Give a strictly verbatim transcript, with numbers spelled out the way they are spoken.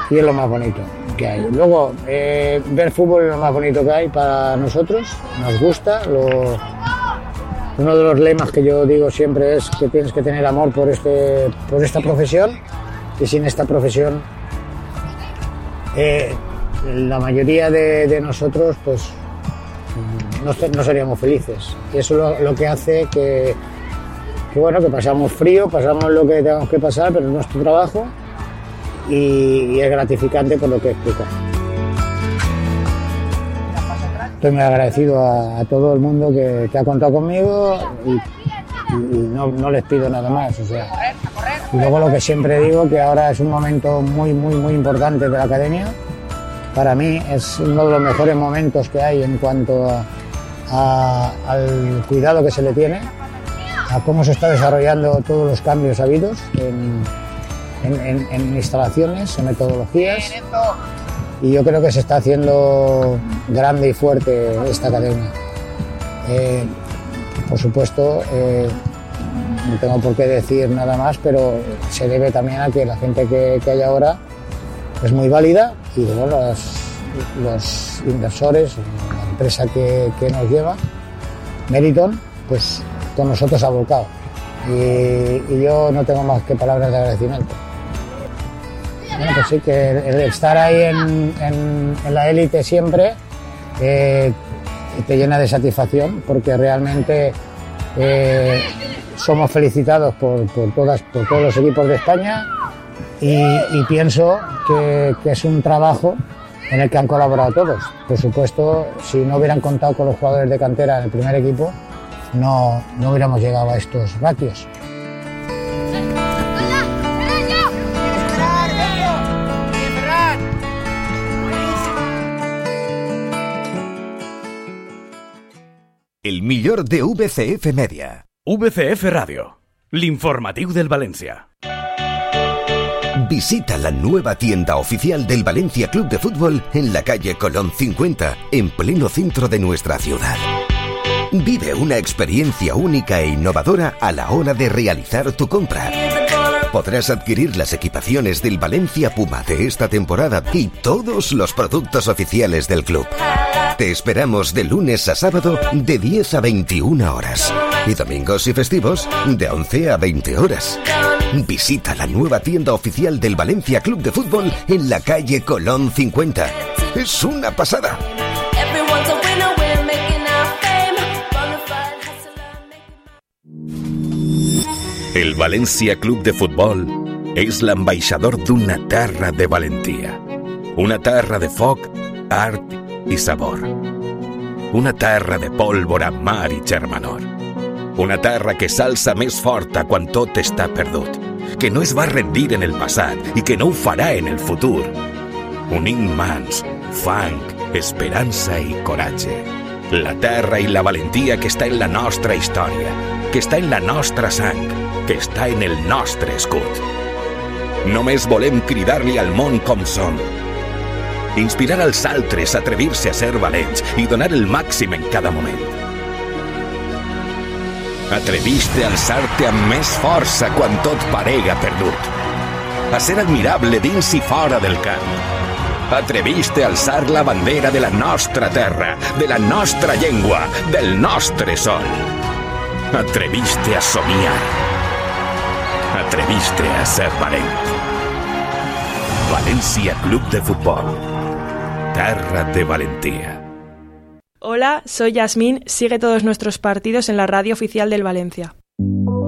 y es lo más bonito que hay. Luego, eh, ver fútbol es lo más bonito que hay para nosotros, nos gusta. Lo, uno de los lemas que yo digo siempre es que tienes que tener amor por, este, por esta profesión, y sin esta profesión eh, la mayoría de, de nosotros pues no, no seríamos felices. Y eso es lo, lo que hace que, que, bueno, que pasamos frío, pasamos lo que tengamos que pasar, pero es nuestro trabajo y, y es gratificante por lo que explica. Estoy muy agradecido a, a todo el mundo que, que ha contado conmigo y, y no, no les pido nada más. O sea, y luego lo que siempre digo, que ahora es un momento muy, muy, muy importante de la academia. Para mí es uno de los mejores momentos que hay en cuanto a, a, al cuidado que se le tiene, a cómo se está desarrollando todos los cambios habidos en, en, en, en instalaciones, en metodologías, y yo creo que se está haciendo grande y fuerte esta academia. Eh, por supuesto, eh, no tengo por qué decir nada más, pero se debe también a que la gente que, que hay ahora es muy válida, y luego los, los inversores, la empresa que, que nos lleva, Meriton, pues con nosotros ha volcado. Y, y yo no tengo más que palabras de agradecimiento. Bueno, pues sí, que el, el estar ahí en, en, en la élite siempre eh, te llena de satisfacción, porque realmente eh, somos felicitados por, por, todas, por todos los equipos de España. Y, y pienso que, que es un trabajo en el que han colaborado todos. Por supuesto, si no hubieran contado con los jugadores de cantera en el primer equipo, no, no hubiéramos llegado a estos ratios. El millor de V C F Media. V C F Radio, l'informatiu del València. Visita la nueva tienda oficial del Valencia Club de Fútbol en la calle Colón cincuenta, en pleno centro de nuestra ciudad. Vive una experiencia única e innovadora a la hora de realizar tu compra. Podrás adquirir las equipaciones del Valencia Puma de esta temporada y todos los productos oficiales del club. Te esperamos de lunes a sábado de diez a veintiuna horas y domingos y festivos de once a veinte horas. Visita la nueva tienda oficial del Valencia Club de Fútbol en la calle Colón cincuenta. Es una pasada. El València Club de Futbol és l'ambaixador d'una terra de valentia. Una terra de foc, art i sabor. Una terra de pólvora, mar i germanor. Una terra que s'alça més forta quan tot està perdut, que no es va rendir en el passat i que no ho farà en el futur. Unint mans, fang, esperança i coratge. La terra i la valentia que està en la nostra història, que està en la nostra sang, que està en el nostre escut. Només volem cridar-li al món com som. Inspirar als altres a atrevir-se a ser valents i donar el màxim en cada moment. Atreviste a alçar-te amb més força quan tot parega perdut. A ser admirable dins i fora del camp. Atreviste a alçar la bandera de la nostra terra, de la nostra llengua, del nostre sol. Atreviste a somiar. Atreviste a ser valent. València Club de Fútbol. Terra de valentía. Hola, soy Yasmín. Sigue todos nuestros partidos en la radio oficial del Valencia.